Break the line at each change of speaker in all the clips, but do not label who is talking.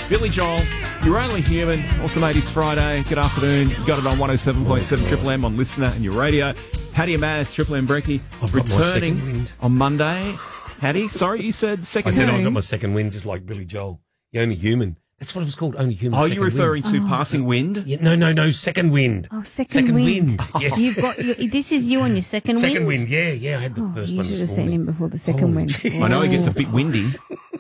Billy Joel, You're Only Human. Also, mate, it's Friday. Good afternoon. You got it on 107.7 Triple M on Listener and your radio. Paddy Maz, Triple M Brekkie, returning on Monday. Paddy, sorry, you said second wind.
I said I got my second wind, just like Billy Joel. You're Only Human. That's what it was called, Only Human.
Oh, you're referring to Passing Wind?
Yeah, no, second wind.
Oh, second wind.
Yeah.
You've got this is you on your second wind.
Second wind, yeah. I had the first one
You
this
should have seen
morning.
him before the second wind.
Geez.
I know it gets a bit windy.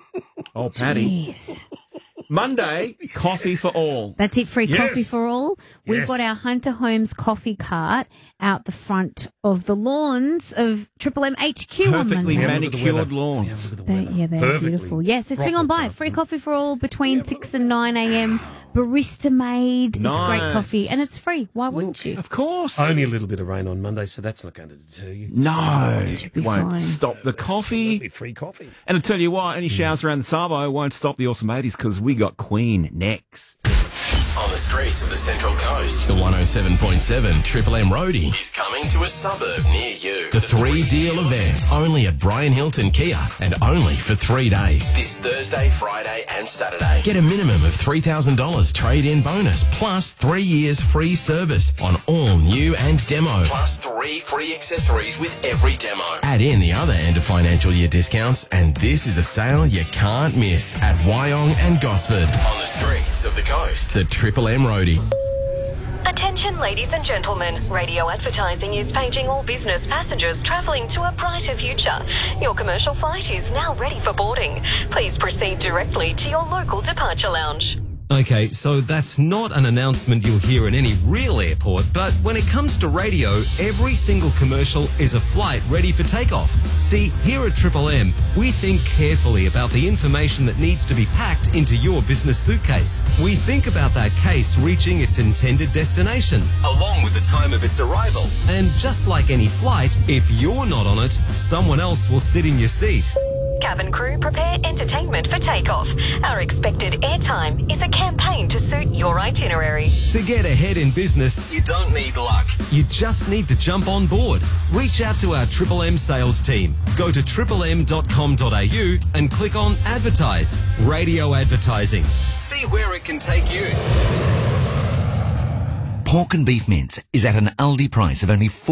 Oh, Paddy.
Jeez.
Monday, coffee for all.
That's it, free
Yes.
coffee for all. We've
Yes.
got our Hunter Homes coffee cart out the front of the lawns of Triple M HQ on
Perfectly
Monday.
manicured lawns.
They're
Perfectly.
beautiful. Yes, so swing on
Rockets
by.
up.
Free coffee for all between 6 and 9 a.m. Barista made. It's great
Nice.
coffee and it's free. Why wouldn't you?
Of course.
Only a little bit of rain on Monday, so that's not going to deter you.
No, it
be
won't
fine.
stop the
It'll
coffee.
be free coffee.
And I tell you what, any showers around the Savo won't stop the awesome 80s because we got Queen next.
On the streets of the Central Coast, the 107.7 Triple M Roadie is coming to a suburb near you. The 3 Deal event, only at Brian Hilton Kia and only for 3 days. This Thursday, Friday and Saturday. Get a minimum of $3,000 trade-in bonus plus 3 years free service on all new and demo. Plus 3 free accessories with every demo. Add in the other end of financial year discounts and this is a sale you can't miss at Wyong and Gosford. On the streets of the coast, the Triple M Roadie.
Attention ladies and gentlemen, radio advertising is paging all business passengers travelling to a brighter future. Your commercial flight is now ready for boarding. Please proceed directly to your local departure lounge.
Okay, so that's not an announcement you'll hear in any real airport, but when it comes to radio, every single commercial is a flight ready for takeoff. See, here at Triple M, we think carefully about the information that needs to be packed into your business suitcase. We think about that case reaching its intended destination, along with the time of its arrival. And just like any flight, if you're not on it, someone else will sit in your seat.
Cabin crew, prepare entertainment for takeoff. Our expected airtime is a campaign to suit your itinerary.
To get ahead in business, you don't need luck. You just need to jump on board. Reach out to our Triple M sales team. Go to triplem.com.au and click on Advertise. Radio advertising. See where it can take you.
Pork and beef mince is at an Aldi price of only